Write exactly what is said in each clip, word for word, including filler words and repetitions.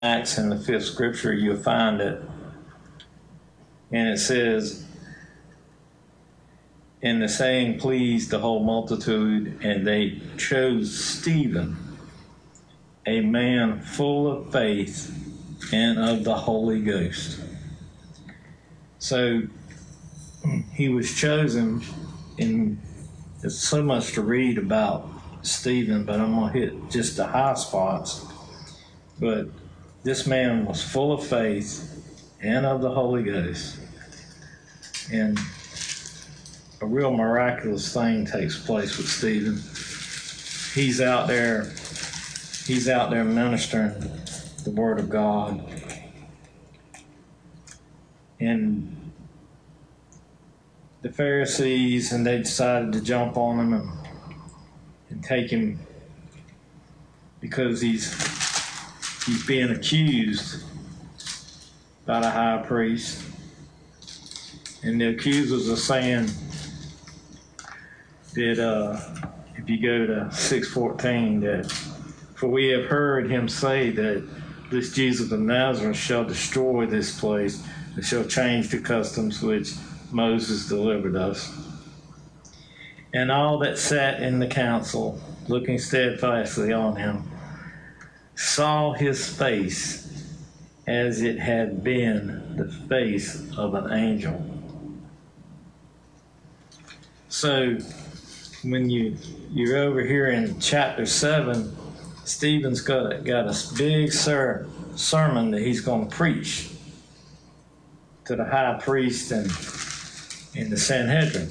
Acts in the fifth scripture, you'll find it. And it says, and the saying pleased the whole multitude, and they chose Stephen, a man full of faith and of the Holy Ghost. So he was chosen, and there's so much to read about Stephen, but I'm going to hit just the high spots. But this man was full of faith and of the Holy Ghost. And a real miraculous thing takes place with Stephen. He's out there, he's out there ministering the Word of God. And the Pharisees, and they decided to jump on him and, and take him because he's he's being accused by the high priest. And the accusers are saying that uh, if you go to six fourteen, that for we have heard him say that this Jesus of Nazareth shall destroy this place and shall change the customs which Moses delivered us. And all that sat in the council, looking steadfastly on him, saw his face as it had been the face of an angel. So when you, you're over here in chapter seven, Stephen's got a, got a big ser- sermon that he's going to preach to the high priest and in the Sanhedrin.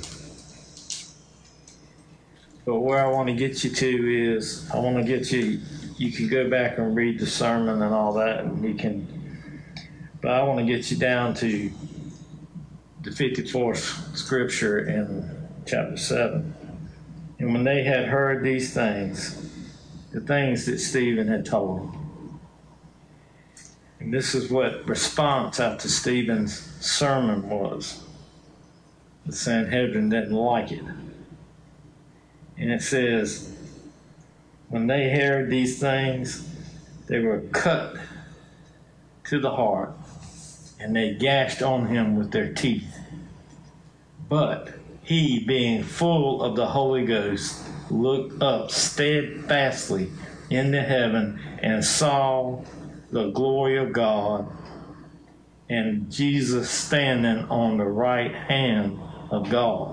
But where I want to get you to is, I want to get you, you can go back and read the sermon and all that, and you can, but I want to get you down to the fifty-fourth scripture in chapter seven. And when they had heard these things, the things that Stephen had told them, and this is what response after Stephen's sermon was. The Sanhedrin didn't like it. And it says, when they heard these things, they were cut to the heart, and they gashed on him with their teeth. But he, being full of the Holy Ghost, looked up steadfastly into heaven and saw the glory of God and Jesus standing on the right hand of God,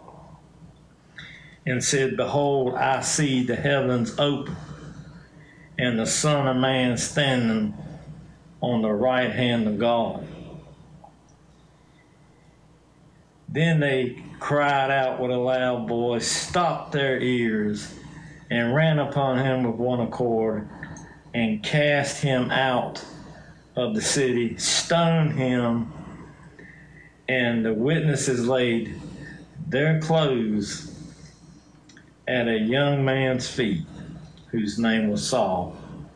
and said, behold, I see the heavens open and the Son of Man standing on the right hand of God. Then they cried out with a loud voice, stopped their ears, and ran upon him with one accord, and cast him out of the city, stoned him, and the witnesses laid their clothes at a young man's feet, whose name was Saul.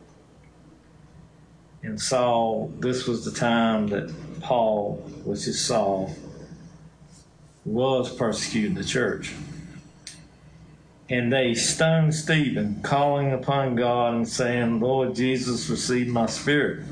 And Saul, this was the time that Paul, which is Saul, was persecuting the church. And they stoned Stephen, calling upon God and saying, Lord Jesus, receive my spirit.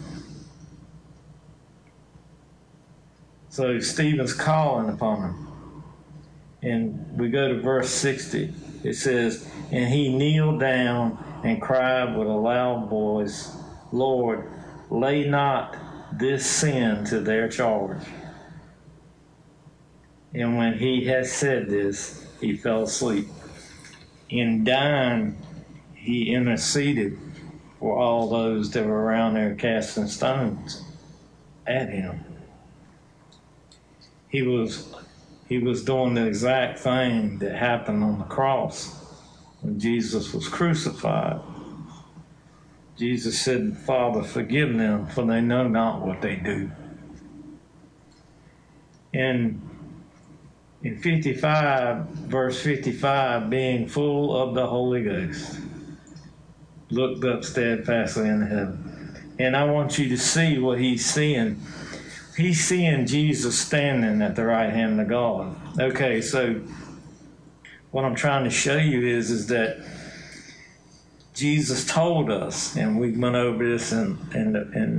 So Stephen's calling upon him. And we go to verse sixty. It says, and he kneeled down and cried with a loud voice, Lord, lay not this sin to their charge. And when he had said this, he fell asleep. In dying, he interceded for all those that were around there casting stones at him. He was, he was doing the exact thing that happened on the cross when Jesus was crucified. Jesus said, Father, forgive them, for they know not what they do. And in fifty-five, verse fifty-five, being full of the Holy Ghost, looked up steadfastly in heaven. And I want you to see what he's seeing. He's seeing Jesus standing at the right hand of God. Okay, so what I'm trying to show you is, is that Jesus told us, and we went over this in, in, in